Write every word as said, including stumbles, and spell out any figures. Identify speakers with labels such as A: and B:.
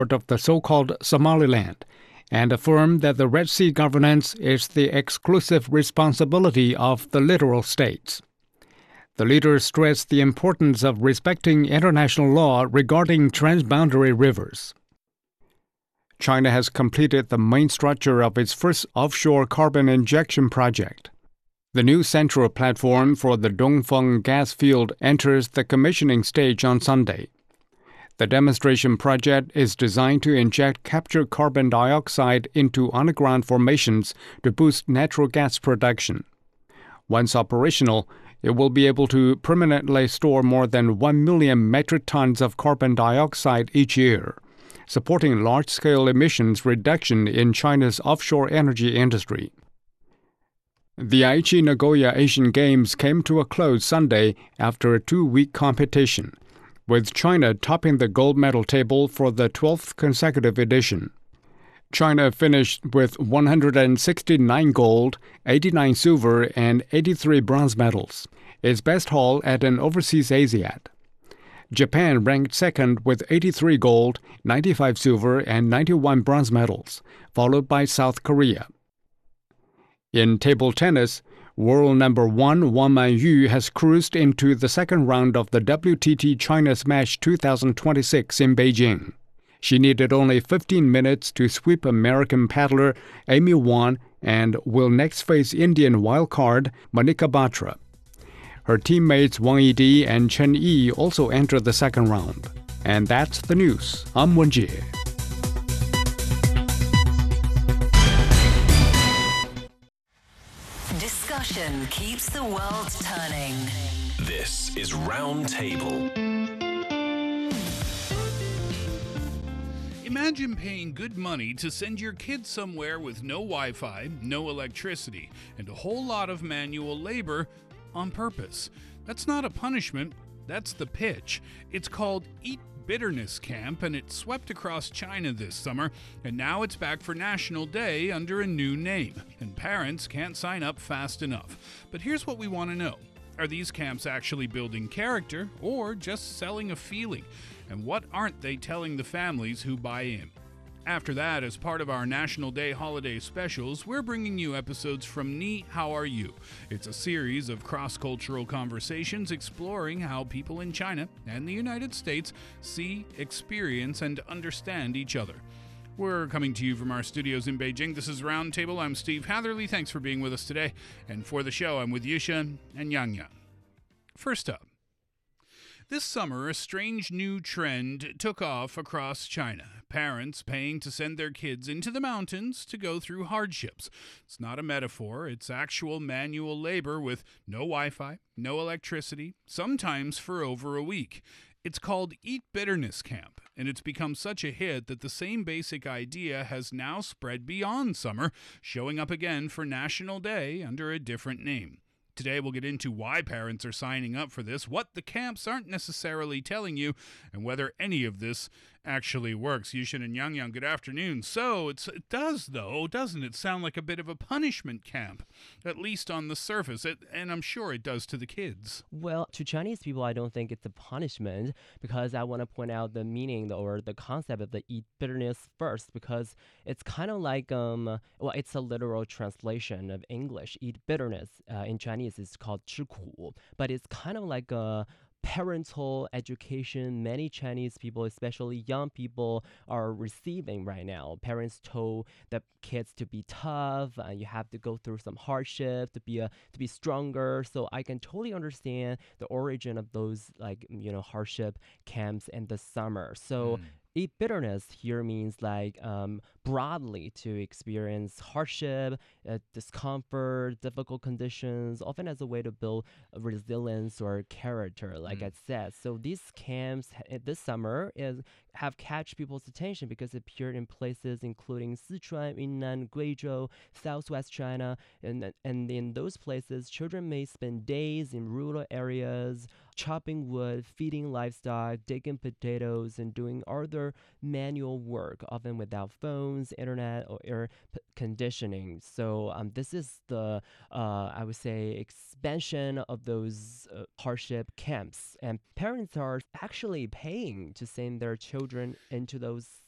A: of the so-called Somaliland, and affirmed that the Red Sea governance is the exclusive responsibility of the littoral states. The leaders stressed the importance of respecting international law regarding transboundary rivers. China has completed the main structure of its first offshore carbon injection project. The new central platform for the Dongfeng gas field enters the commissioning stage on Sunday. The demonstration project is designed to inject captured carbon dioxide into underground formations to boost natural gas production. Once operational, it will be able to permanently store more than one million metric tons of carbon dioxide each year, supporting large-scale emissions reduction in China's offshore energy industry. The Aichi Nagoya Asian Games came to a close Sunday after a two-week competition, with China topping the gold medal table for the twelfth consecutive edition. China finished with one hundred sixty-nine gold, eighty-nine silver, and eighty-three bronze medals, its best haul at an overseas Asiad. Japan ranked second with eighty-three gold, ninety-five silver, and ninety-one bronze medals, followed by South Korea. In table tennis, world number one Wang Manyu has cruised into the second round of the W T T China Smash twenty twenty-six in Beijing. She needed only fifteen minutes to sweep American paddler Amy Wan and will next face Indian wildcard Monica Batra. Her teammates Wang Yidi and Chen Yi also enter the second round. And that's the news. I'm Wen Jie.
B: Discussion keeps the world turning.
C: This is Roundtable.
D: Imagine paying good money to send your kids somewhere with no Wi-Fi, no electricity, and a whole lot of manual labor on purpose. That's not a punishment, that's the pitch. It's called Eat Bitterness Camp, and it swept across China this summer, and now it's back for National Day under a new name, and parents can't sign up fast enough. But here's what we want to know. Are these camps actually building character, or just selling a feeling? And what aren't they telling the families who buy in? After that, as part of our National Day holiday specials, we're bringing you episodes from Ni How Are You? It's a series of cross-cultural conversations exploring how people in China and the United States see, experience, and understand each other. We're coming to you from our studios in Beijing. This is Roundtable. I'm Steve Hatherley. Thanks for being with us today. And for the show, I'm with Yusha and Yang Yang. First up, this summer, a strange new trend took off across China. Parents paying to send their kids into the mountains to go through hardships. It's not a metaphor, it's actual manual labor with no Wi-Fi, no electricity, sometimes for over a week. It's called Eat Bitterness Camp, and it's become such a hit that the same basic idea has now spread beyond summer, showing up again for National Day under a different name. Today we'll get into why parents are signing up for this, what the camps aren't necessarily telling you, and whether any of this actually works. Yushin and Yang Yang, good afternoon. So it's, it does, though, doesn't it sound like a bit of a punishment camp, at least on the surface, it, and I'm sure it does to the kids.
E: Well, to Chinese people, I don't think it's a punishment because I want to point out the meaning or the concept of the eat bitterness first because it's kind of like, um, well, it's a literal translation of English. Eat bitterness uh, in Chinese is called 吃苦, but it's kind of like a parental education many Chinese people, especially young people, are receiving right now. Parents told the kids to be tough, and you have to go through some hardship to be a to be stronger. So I can totally understand the origin of those like you know hardship camps in the summer. So. Mm. Eat bitterness here means like um, broadly to experience hardship, uh, discomfort, difficult conditions, often as a way to build resilience or character, like mm. I said. So these camps uh, this summer is have catch people's attention because it appeared in places including Sichuan, Yunnan, Guizhou, Southwest China, and and in those places, children may spend days in rural areas, chopping wood, feeding livestock, digging potatoes, and doing other manual work, often without phones, internet, or air p- conditioning. So um, this is the, uh, I would say, expansion of those uh, hardship camps. And parents are actually paying to send their children into those